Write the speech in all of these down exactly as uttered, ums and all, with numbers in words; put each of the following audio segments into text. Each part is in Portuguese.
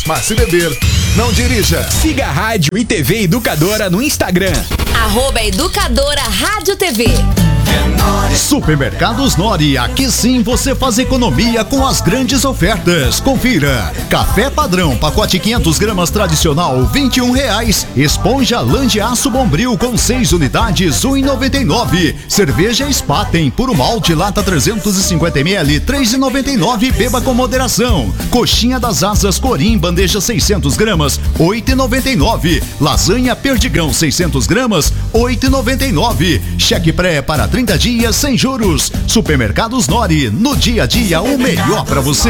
Mas se beber, não dirija. Siga a Rádio e T V Educadora no Instagram. Arroba Educadora Rádio T V. Supermercados Nori, aqui sim você faz economia com as grandes ofertas. Confira: café padrão, pacote quinhentas gramas tradicional, vinte e um reais. Esponja lã de aço Bombril com seis unidades, um e noventa e nove. Cerveja Spaten, puro malte, lata trezentos e cinquenta mililitros, três e noventa e nove. Beba com moderação. Coxinha das asas Corim, bandeja seiscentas gramas, oito e noventa e nove. Lasanha Perdigão, seiscentas gramas, oito e noventa e nove. Cheque pré para trinta dias sem juros. Supermercados Nori, no dia a dia o melhor para você.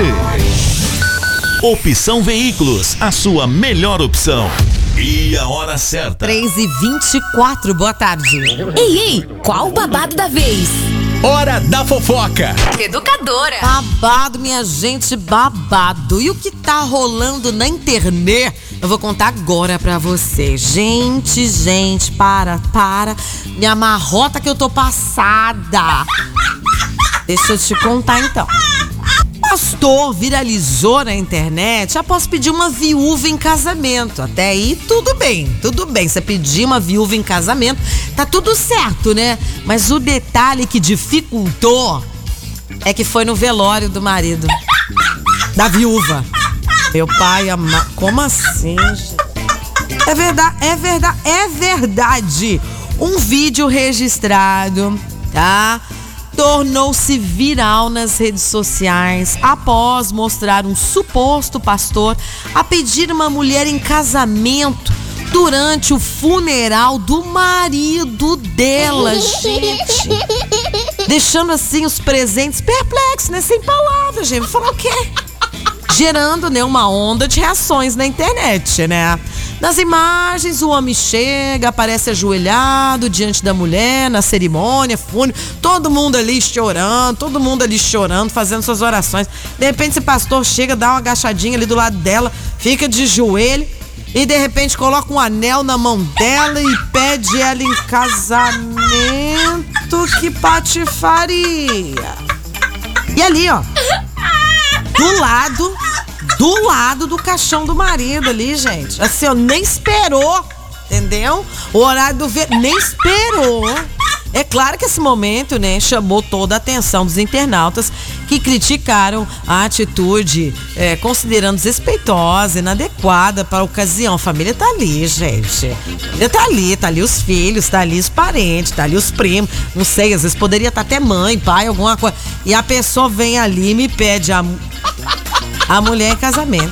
Opção Veículos, a sua melhor opção. E a hora certa. três e vinte e quatro, boa tarde. Ei, ei, qual o babado da vez? Hora da fofoca. Educadora. Babado, minha gente, babado. E o que tá rolando na internet? Eu vou contar agora pra você. Gente, gente, para, para. Me amarrota que eu tô passada. Deixa eu te contar então. Pastor viralizou na internet após pedir uma viúva em casamento. Até aí tudo bem, tudo bem. Você pedir uma viúva em casamento, tá tudo certo, né? Mas o detalhe que dificultou é que foi no velório do marido, da viúva. Meu pai ama... Como assim, gente? É verdade, é verdade, é verdade. Um vídeo registrado, tá? Tornou-se viral nas redes sociais após mostrar um suposto pastor a pedir uma mulher em casamento durante o funeral do marido dela, gente. Deixando assim os presentes perplexos, né? Sem palavras, gente. Vou falar o quê? Gerando, né, uma onda de reações na internet, né? Nas imagens, o homem chega, aparece ajoelhado diante da mulher, na cerimônia, fúnebre, todo mundo ali chorando, todo mundo ali chorando, fazendo suas orações. De repente, esse pastor chega, dá uma agachadinha ali do lado dela, fica de joelho e, de repente, coloca um anel na mão dela e pede ela em casamento. Que patifaria! E ali, ó, do lado... Do lado do caixão do marido ali, gente. Assim, ó, nem esperou, entendeu? O horário do ver... Nem esperou. É claro que esse momento, né, chamou toda a atenção dos internautas que criticaram a atitude, é, considerando desrespeitosa, inadequada para a ocasião. A família tá ali, gente. A família tá ali, tá ali os filhos, tá ali os parentes, tá ali os primos. Não sei, às vezes poderia estar até mãe, pai, alguma coisa. E a pessoa vem ali e me pede a... A mulher em casamento.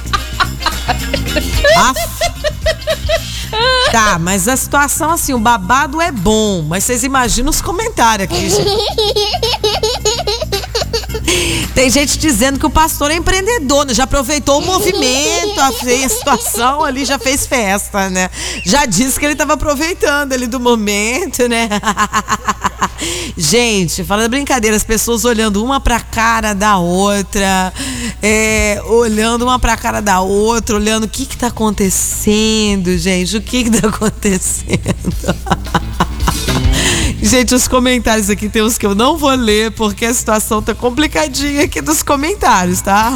Af... Tá, mas a situação assim, o babado é bom, mas vocês imaginam os comentários aqui, gente. Tem gente dizendo que o pastor é empreendedor, né? Já aproveitou o movimento, a, a situação ali, já fez festa, né? Já disse que ele estava aproveitando ali do momento, né? Gente, falando brincadeira, as pessoas olhando uma pra cara da outra, é, olhando uma pra cara da outra, olhando o que que tá acontecendo, gente, o que que tá acontecendo? Gente, os comentários aqui tem uns que eu não vou ler porque a situação tá complicadinha aqui dos comentários, tá?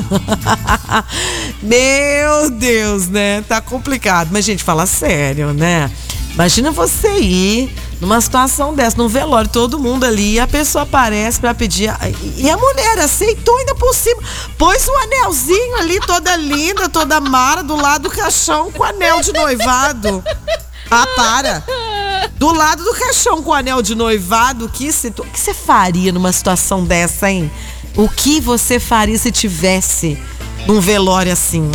Meu Deus, né? Tá complicado. Mas, gente, fala sério, né? Imagina você ir numa situação dessa, num velório, todo mundo ali, e a pessoa aparece pra pedir. E a mulher aceitou ainda por cima. Pôs um anelzinho ali, toda linda, toda mara, do lado do caixão com anel de noivado. Ah, para! Do lado do caixão com o anel de noivado, que situ... o que você faria numa situação dessa, hein? O que você faria se tivesse num velório assim?